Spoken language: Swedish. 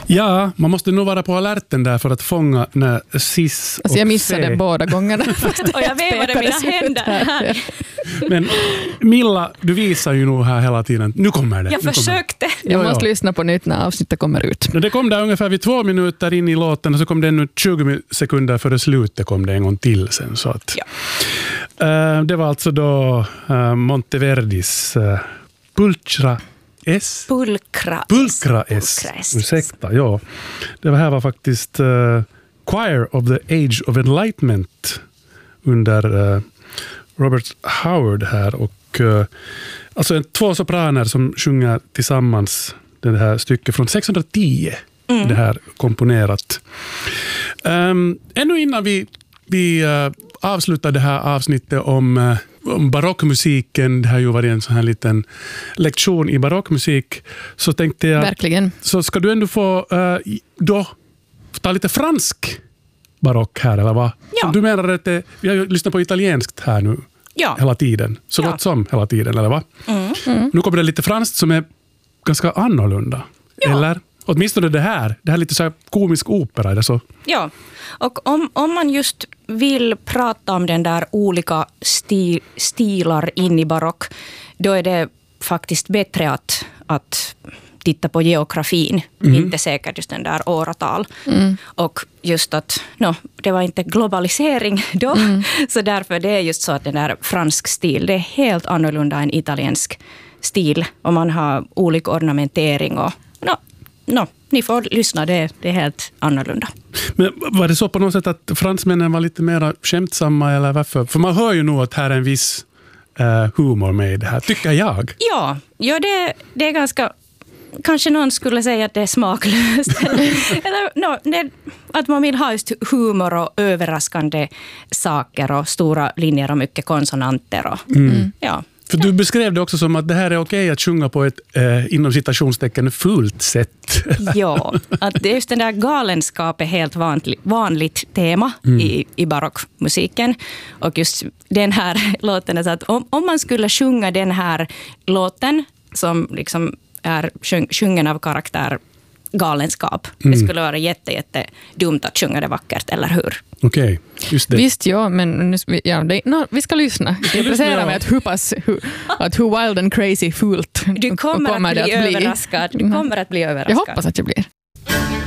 Ja, man måste nog vara på alerten där för att fånga när sis och jag missade båda gångerna. Och jag vevade mina händer här. Men Milla, du visar ju nog här hela tiden. Nu kommer det. Jag försökte. Jag måste lyssna på nytt när avsnittet kommer ut. Det kom där ungefär vid 2 minuter in i låten och så kom det ännu 20 sekunder före slutet kom det en gång till sen. Så att, det var alltså då Monteverdis Pulcra S. Pulcra S. Ursäkta, ja. Det här var faktiskt Choir of the Age of Enlightenment under Robert Howard här och alltså 2 sopraner som sjunger tillsammans det här stycket från 610 det här komponerat. Ännu innan vi avslutar det här avsnittet om barockmusiken, det har ju varit en sån här liten lektion i barockmusik, så tänkte jag verkligen. Så ska du ändå få då ta lite fransk barock här, eller vad? Ja. Du menar att vi har ju lyssnat på italienskt här nu hela tiden, så gott som hela tiden, eller vad? Nu kommer det lite franskt som är ganska annorlunda, eller? Åtminstone det här är lite så här komisk opera, är det så? Ja, och om man just vill prata om den där olika stilar in i barock, då är det faktiskt bättre att titta på geografin, inte säkert just den där åratal. Och just att det var inte globalisering då, så därför det är just så att den där fransk stil, det är helt annorlunda än italiensk stil, och man har olika ornamentering och ni får lyssna, det är helt annorlunda. Men var det så på något sätt att fransmännen var lite mer skämtsamma, eller varför? För man hör ju nog att här är en viss humor med det här, tycker jag. Ja, det är ganska... Kanske någon skulle säga att det är smaklöst. Eller, att man vill ha just humor och överraskande saker och stora linjer och mycket konsonanter. Och, För du beskrev det också som att det här är okej att sjunga på ett inom citationstecken fullt sätt. Ja, att det är just den där galenskap är helt vanligt tema i barockmusiken. Och just den här låten är så att om man skulle sjunga den här låten som liksom är sjungen av karaktär galenskap. Det skulle vara jätte dumt att sjunga det vackert, eller hur? Okej, just det. Visst, men vi ska lyssna. Det intresserar mig att hur wild and crazy fult du kommer att bli överraskad. Du kommer att bli överraskad. Jag hoppas att jag blir.